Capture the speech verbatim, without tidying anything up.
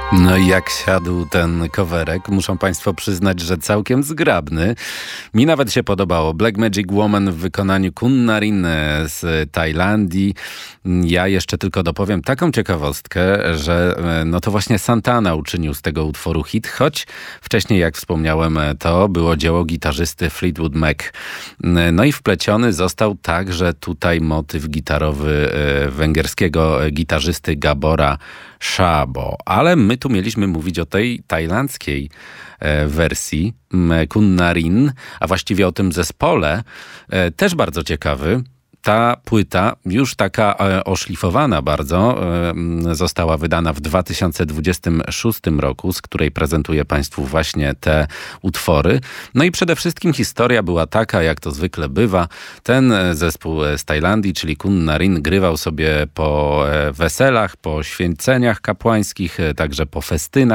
No i jak siadł ten coverek, muszą państwo przyznać, że całkiem zgrabny. Mi nawet się podobało. Black Magic Woman w wykonaniu Kun Narin z Tajlandii. Ja jeszcze tylko dopowiem taką ciekawostkę, że no to właśnie Santana uczynił z tego utworu hit, choć wcześniej, jak wspomniałem, to było dzieło gitarzysty Fleetwood Mac. No i wpleciony został także tutaj motyw gitarowy węgierskiego gitarzysty Gabora Szabo. Ale my tu mieliśmy mówić o tej tajlandzkiej wersji Kun Narin, a właściwie o tym zespole, też bardzo ciekawy. Ta płyta, już taka oszlifowana bardzo, została wydana w dwa tysiące dwudziestym szóstym roku, z której prezentuję państwu właśnie te utwory. No i przede wszystkim historia była taka, jak to zwykle bywa. Ten zespół z Tajlandii, czyli Kun Narin, grywał sobie po weselach, po święceniach kapłańskich, także po festynach.